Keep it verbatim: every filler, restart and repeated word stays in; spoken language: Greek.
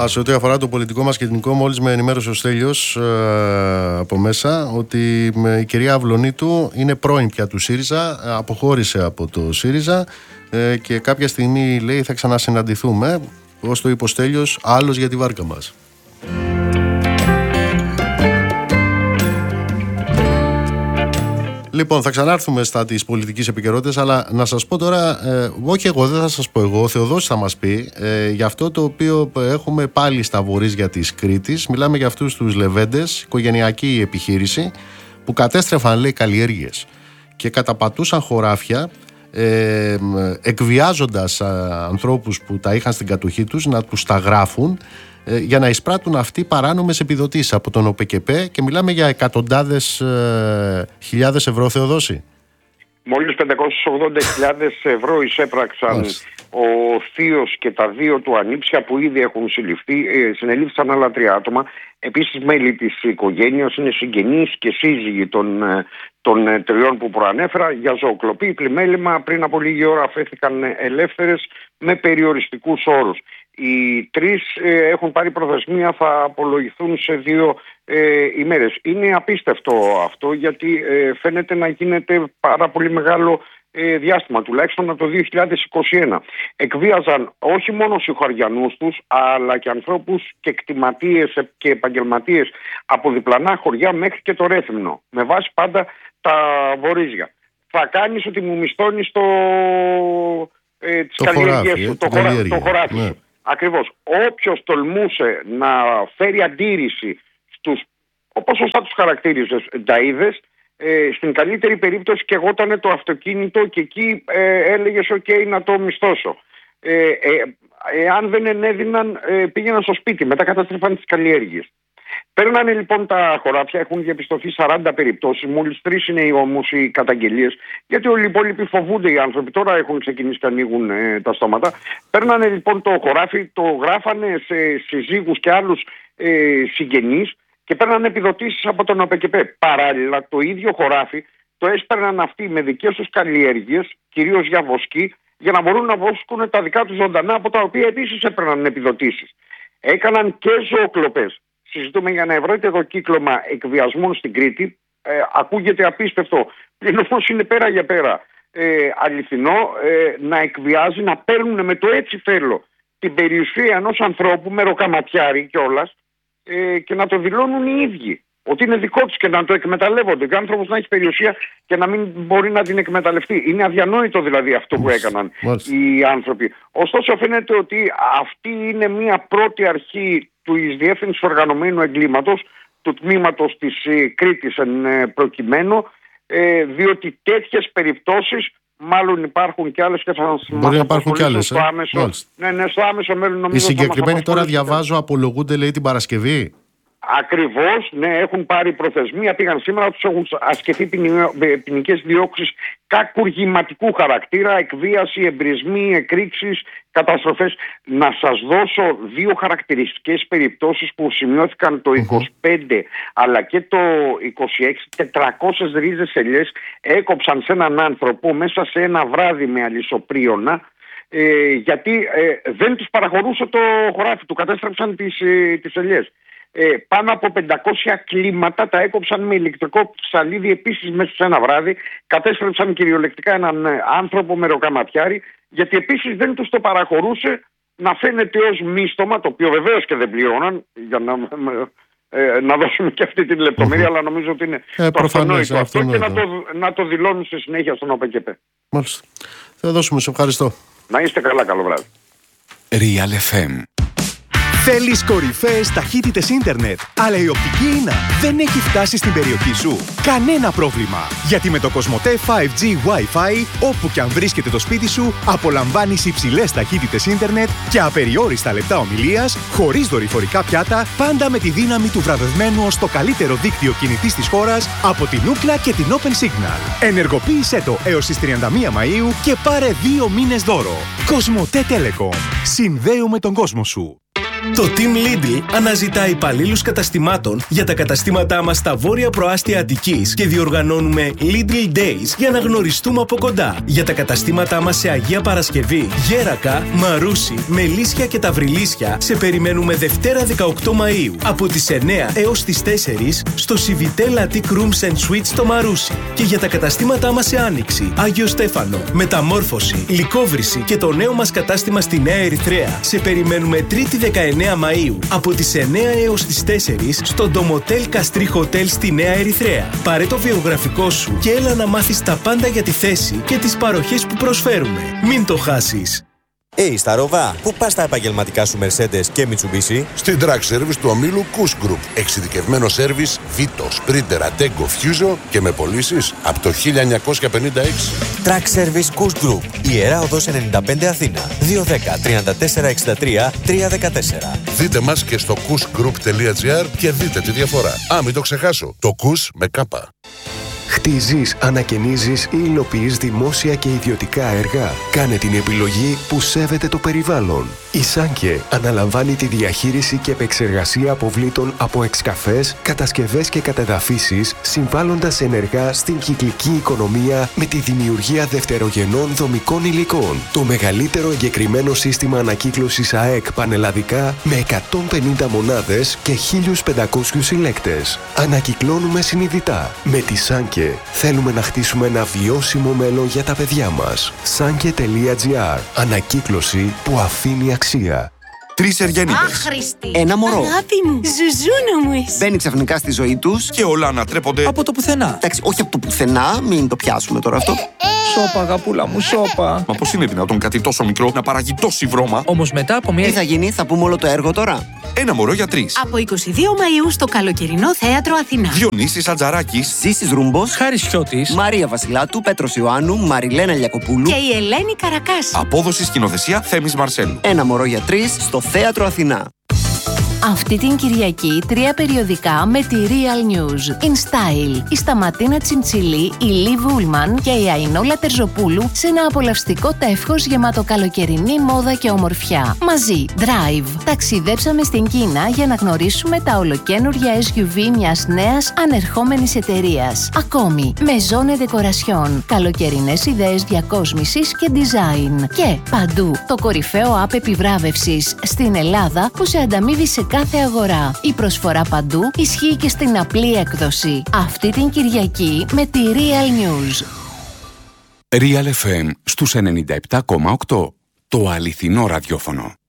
Σε ό,τι αφορά το πολιτικό μας σκηνικό, μόλις με ενημέρωσε ο Στέλιος ε, από μέσα ότι η κυρία Αυλωνίτου είναι πρώην πια του ΣΥΡΙΖΑ, αποχώρησε από το ΣΥΡΙΖΑ ε, και κάποια στιγμή λέει θα ξανασυναντηθούμε. Ως το είπε ο Στέλιος, άλλος για τη βάρκα μας. Λοιπόν, θα ξανάρθουμε στα της πολιτικής επικαιρότητας, αλλά να σας πω τώρα, ε, όχι εγώ, δεν θα σας πω εγώ, ο Θεοδόσης θα μας πει ε, για αυτό το οποίο έχουμε πάλι στα βορίζια της Κρήτης. Μιλάμε για αυτούς τους λεβέντες, οικογενειακή επιχείρηση, που κατέστρεφαν, λέει, καλλιέργειες και καταπατούσαν χωράφια, ε, εκβιάζοντας α, ανθρώπους που τα είχαν στην κατοχή τους να τους τα γράφουν, για να εισπράττουν αυτοί παράνομες επιδοτήσεις από τον ΟΠΕΚΕΠΕ, και μιλάμε για εκατοντάδες ε, χιλιάδες ευρώ, Θεοδόση. Μόλις πεντακόσιες ογδόντα χιλιάδες ευρώ εισέπραξαν ο θείος και τα δύο του ανήψια που ήδη έχουν συλληφθεί. Ε, συνελήφθησαν άλλα τρία άτομα. Επίσης μέλη της οικογένειας, είναι συγγενείς και σύζυγοι των, των τριών που προανέφερα, για ζωοκλοπή, πλημέλημα. Πριν από λίγη ώρα αφέθηκαν ελεύθερες με περιοριστικούς όρους. Οι τρεις ε, έχουν πάρει προθεσμία, θα απολογηθούν σε δύο ε, ημέρες. Είναι απίστευτο αυτό, γιατί ε, φαίνεται να γίνεται πάρα πολύ μεγάλο ε, διάστημα, τουλάχιστον από το δύο χιλιάδες είκοσι ένα. Εκβίαζαν όχι μόνο συγχωριανούς τους, αλλά και ανθρώπους και κτηματίες και επαγγελματίες από διπλανά χωριά μέχρι και το Ρέθυμνο, με βάση πάντα τα βορίζια. Θα κάνεις ότι μου μισθώνεις το, ε, τις το καλλιέργειες χωράφι, σου, ε, το, χωρα, το χωράφι ναι. σου. Ακριβώς. Όποιος τολμούσε να φέρει αντίρρηση στους, όπως σωστά τους χαρακτήριζες, νταΐδες, ε, στην καλύτερη περίπτωση καιγότανε το αυτοκίνητο και εκεί ε, έλεγες ok, να το μισθώσω. Ε, ε, εάν δεν ενέδυναν, ε, πήγαιναν στο σπίτι, μετά καταστρέφαν τις καλλιέργειες. Παίρνανε λοιπόν τα χωράφια, έχουν διαπιστωθεί σαράντα περιπτώσεις, μόλις τρεις είναι όμως οι καταγγελίες, γιατί όλοι οι υπόλοιποι φοβούνται οι άνθρωποι, τώρα έχουν ξεκινήσει και ανοίγουν ε, τα στόματα. Παίρνανε λοιπόν το χωράφι, το γράφανε σε συζύγους και άλλους ε, συγγενείς και παίρνανε επιδοτήσεις από τον ΟΠΕΚΕΠΕ. Παράλληλα, το ίδιο χωράφι το έσπαιρναν αυτοί με δικές τους καλλιέργειες, κυρίως για βοσκή, για να μπορούν να βόσκουν τα δικά τους ζωντανά, από τα οποία επίσης έπαιρναν επιδοτήσεις. Έκαναν και ζωοκλοπές. Συζητούμε για ένα ευρύτερο κύκλωμα εκβιασμών στην Κρήτη. Ε, ακούγεται απίστευτο. Πλην όμως είναι πέρα για πέρα ε, αληθινό, ε, να εκβιάζει, να παίρνουν με το έτσι θέλω την περιουσία ενός ανθρώπου με ροκαματιάρι κιόλας ε, και να το δηλώνουν οι ίδιοι ότι είναι δικό τους και να το εκμεταλλεύονται. Και ο άνθρωπος να έχει περιουσία και να μην μπορεί να την εκμεταλλευτεί. Είναι αδιανόητο δηλαδή αυτό που έκαναν οι άνθρωποι. Ωστόσο φαίνεται ότι αυτή είναι μια πρώτη αρχή της Διεύθυνσης Οργανωμένου Εγκλήματος, του τμήματος της ε, Κρήτης εν ε, προκειμένου, ε, διότι τέτοιες περιπτώσεις μάλλον υπάρχουν και άλλες και θα μας μπορεί να υπάρχουν και άλλες, στο, ε? άμεσο, ναι, ναι, στο άμεσο μέλλον. Νομίζω οι συγκεκριμένοι τώρα διαβάζω απολογούνται, λέει, την Παρασκευή. Ακριβώς, ναι, έχουν πάρει προθεσμία, πήγαν σήμερα, τους έχουν ασκηθεί ποινικές διώξεις κακουργηματικού χαρακτήρα, εκβίαση, εμπρισμοί, εκρήξεις, καταστροφές. Να σας δώσω δύο χαρακτηριστικές περιπτώσεις που σημειώθηκαν το είκοσι πέντε αλλά και το είκοσι έξι. τετρακόσιες ρίζες ελιές έκοψαν σε έναν άνθρωπο μέσα σε ένα βράδυ με αλυσοπρίωνα, ε, γιατί ε, δεν τους παραχωρούσε το χωράφι, του κατέστρεψαν τις, ε, τις ελιές. Ε, πάνω από πεντακόσια κλίματα τα έκοψαν με ηλεκτρικό ψαλίδι επίσης μέσα σε ένα βράδυ. Κατέστρεψαν κυριολεκτικά έναν άνθρωπο με ροκαματιάρι, γιατί επίσης δεν τους το παραχωρούσε να φαίνεται ως μίστομα, το οποίο βεβαίως και δεν πληρώναν, για να, ε, να δώσουμε και αυτή την λεπτομέρεια, mm-hmm. αλλά νομίζω ότι είναι ε, το αυτονόητο αυτό και να το, να το δηλώνουν στη συνέχεια στον ΟΠΕΚΕΠΕ. Μάλιστα. Θα δώσουμε, σε ευχαριστώ. Να είστε καλά, καλό βράδυ. Real εφ εμ. Θέλεις κορυφαίες ταχύτητες ίντερνετ, αλλά η οπτική ίνα δεν έχει φτάσει στην περιοχή σου? Κανένα πρόβλημα! Γιατί με το Κοσμοτέ φάιβ τζι Wi-Fi, όπου και αν βρίσκεται το σπίτι σου, απολαμβάνεις υψηλές ταχύτητες ίντερνετ και απεριόριστα λεπτά ομιλίας, χωρίς δορυφορικά πιάτα, πάντα με τη δύναμη του βραβευμένου ως το καλύτερο δίκτυο κινητής της χώρας από την Ookla και την Open Signal. Ενεργοποίησέ το έως τις τριάντα μία Μαΐου και πάρε δύο μήνες δώρο. Κοσμοτέ Telecom. Συνδέουμε τον κόσμο σου. Το Team Lidl αναζητά υπαλλήλους καταστημάτων για τα καταστήματά μας στα βόρεια προάστια Αττικής και διοργανώνουμε Lidl Days για να γνωριστούμε από κοντά. Για τα καταστήματά μας σε Αγία Παρασκευή, Γέρακα, Μαρούσι, Μελίσια και Ταυριλίσια σε περιμένουμε Δευτέρα δεκαοκτώ Μαΐου από τις εννέα έως τις τέσσερις στο Civitel Attic Rooms and Suites στο Μαρούσι. Και για τα καταστήματά μας σε Άνοιξη, Άγιο Στέφανο, Μεταμόρφωση, Λυκόβρηση και το νέο μας κατάστημα στη Νέα Ερυθρέα σε περιμένουμε Τρίτη δεκαεννέα Μαΐου από τις εννέα έως τις τέσσερις στο Ντομοτέλ Καστρί Χοτέλ στη Νέα Ερυθρέα. Πάρε το βιογραφικό σου και έλα να μάθεις τα πάντα για τη θέση και τις παροχές που προσφέρουμε. Μην το χάσεις. Hey, στα Ροβά, πού πας τα επαγγελματικά σου Mercedes και Mitsubishi? Στην Track Service του ομίλου Kuss Group. Εξειδικευμένο σέρβις Vito, Sprinter, Ateco, Fuso και με πωλήσεις από το χίλια εννιακόσια πενήντα έξι. Track Service Kuss Group. Ιερά Οδός ενενήντα πέντε Αθήνα. δύο ένα μηδέν, τρία τέσσερα έξι τρία, τρία ένα τέσσερα. Δείτε μας και στο kussgroup.gr και δείτε τη διαφορά. Α, μην το ξεχάσω. Το Kuss με κάπα. Χτίζεις, ανακαινίζεις ή υλοποιείς δημόσια και ιδιωτικά έργα. Κάνε την επιλογή που σέβεται το περιβάλλον. Η Σάνκε αναλαμβάνει τη διαχείριση και επεξεργασία αποβλήτων από εξκαφές, κατασκευές και κατεδαφίσεις, συμβάλλοντας ενεργά στην κυκλική οικονομία με τη δημιουργία δευτερογενών δομικών υλικών. Το μεγαλύτερο εγκεκριμένο σύστημα ανακύκλωσης ΑΕΚ πανελλαδικά με εκατόν πενήντα μονάδες και χίλιους πεντακόσιους συλλέκτες. Ανακυκλώνουμε συνειδητά. Με τη Σάνκε θέλουμε να χτίσουμε ένα βιώσιμο μέλλον για τα παιδιά μας. Sanke τελεία gr. Ανακύκλωση που αφήνει αξία. Τρεις εργένιδες. Άχρηστη. Ένα μωρό. Αγάπη μου. Ζουζούνα μου εσύ. Μπαίνει ξαφνικά στη ζωή τους. Και όλα ανατρέπονται Από το πουθενά. Εντάξει, όχι από το πουθενά, μην το πιάσουμε τώρα αυτό. Σώπα, αγαπούλα μου, σώπα. Μα πώς είναι δυνατόν κάτι τόσο μικρό να παράγει τόση βρώμα? Όμως μετά από μια. Τι θα γίνει, θα πούμε όλο το έργο τώρα. Ένα μωρό για τρεις. Από είκοσι δύο Μαΐου στο καλοκαιρινό θέατρο Αθηνά. Διονύσης Ατζαράκης. Ζήσης Ρούμπος. Χάρης Χιώτης. Μαρία Βασιλάτου, Πέτρος Ιωάννου, Μαριλένα Λιακοπούλου. Και η Ελένη Καρακάση. Απόδοση σκηνοθεσία Θέμης Μαρσέλου. Ένα μωρό για τρεις στο θέατρο Αθηνά. Αυτή την Κυριακή τρία περιοδικά με τη Real News. In Style, η Σταματίνα Τσιμτσιλή, η Λι Βούλμαν και η Αϊνόλα Τερζοπούλου σε ένα απολαυστικό τεύχος γεμάτο καλοκαιρινή μόδα και ομορφιά. Μαζί, Drive. Ταξιδέψαμε στην Κίνα για να γνωρίσουμε τα ολοκαίνουργια ες γιου βι μιας νέας ανερχόμενης εταιρείας. Ακόμη, Maison Decoration, καλοκαιρινές ιδέες διακόσμησης και design. Και παντού, το κορυφαίο app επιβράβευσης στην Ελλάδα που σε ανταμείβει σε κάθε αγορά. Η προσφορά παντού ισχύει και στην απλή έκδοση. Αυτή την Κυριακή με τη Real News. Real εφ εμ στους ενενήντα επτά κόμμα οκτώ. Το αληθινό ραδιόφωνο.